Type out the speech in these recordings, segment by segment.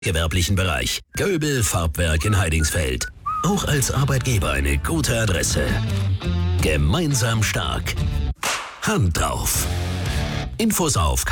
gewerblichen Bereich. Göbel Farbwerk in Heidingsfeld. Auch als Arbeitgeber eine gute Adresse. Gemeinsam stark. Hand drauf. Infos auf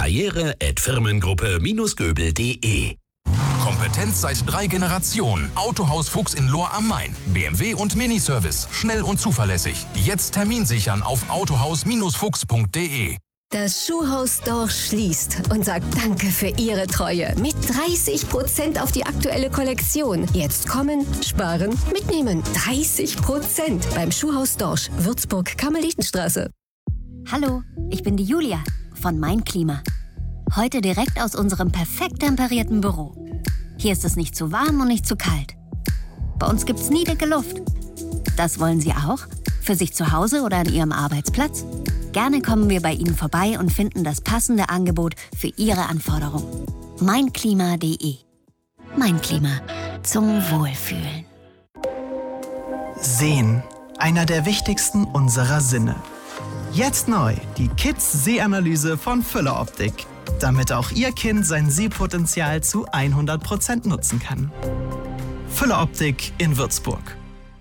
karriere@firmengruppe-göbel.de. Kompetenz seit 3 Generationen. Autohaus Fuchs in Lohr am Main. BMW und Miniservice. Schnell und zuverlässig. Jetzt Termin sichern auf autohaus-fuchs.de. Das Schuhhaus Dorsch schließt und sagt Danke für Ihre Treue. Mit 30% auf die aktuelle Kollektion. Jetzt kommen, sparen, mitnehmen. 30% beim Schuhhaus Dorsch, Würzburg, Karmelitenstraße. Hallo, ich bin die Julia von Mein Klima. Heute direkt aus unserem perfekt temperierten Büro. Hier ist es nicht zu warm und nicht zu kalt. Bei uns gibt's nie dicke Luft. Das wollen Sie auch? Für sich zu Hause oder an Ihrem Arbeitsplatz? Gerne kommen wir bei Ihnen vorbei und finden das passende Angebot für Ihre Anforderungen. Meinklima.de. Mein Klima. Zum Wohlfühlen. Sehen. Einer der wichtigsten unserer Sinne. Jetzt neu die Kids-Sehanalyse von Fülle Optik. Damit auch Ihr Kind sein Sehpotenzial zu 100% nutzen kann. Fülle Optik in Würzburg.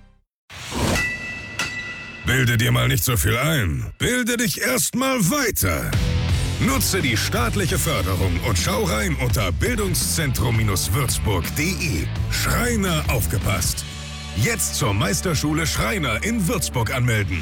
Bilde dir mal nicht so viel ein. Bilde dich erst mal weiter. Nutze die staatliche Förderung und schau rein unter bildungszentrum-würzburg.de. Schreiner aufgepasst. Jetzt zur Meisterschule Schreiner in Würzburg anmelden.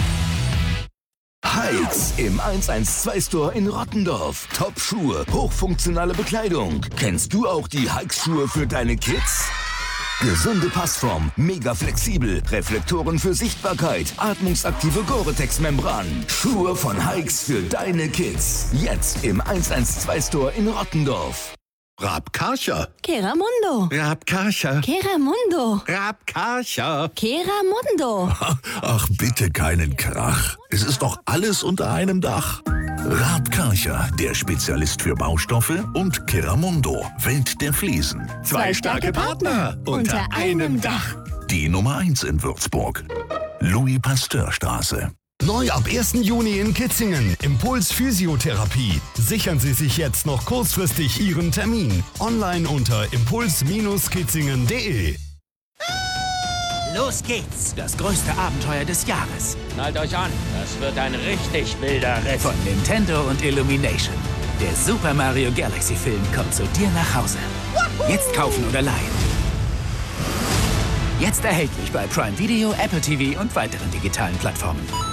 Hikes im 112-Store in Rottendorf. Top-Schuhe, hochfunktionale Bekleidung. Kennst du auch die Hikes-Schuhe für deine Kids? Gesunde Passform, mega flexibel, Reflektoren für Sichtbarkeit, atmungsaktive Gore-Tex-Membran. Schuhe von Hikes für deine Kids. Jetzt im 112-Store in Rottendorf. Rabkarcher. Keramundo. Rabkarcher. Keramundo. Rabkarcher. Keramundo. Ach, bitte keinen Krach. Es ist doch alles unter einem Dach. Rabkarcher, der Spezialist für Baustoffe, und Keramundo, Welt der Fliesen. Zwei starke Partner unter einem Dach. Die Nummer 1 in Würzburg. Louis-Pasteur-Straße. Neu ab 1. Juni in Kitzingen. Impuls Physiotherapie. Sichern Sie sich jetzt noch kurzfristig Ihren Termin. Online unter impuls-kitzingen.de. Los geht's! Das größte Abenteuer des Jahres. Schnallt euch an, das wird ein richtig wilder Ritt. Von Nintendo und Illumination. Der Super Mario Galaxy Film kommt zu dir nach Hause. Jetzt kaufen oder leihen. Jetzt erhältlich bei Prime Video, Apple TV und weiteren digitalen Plattformen.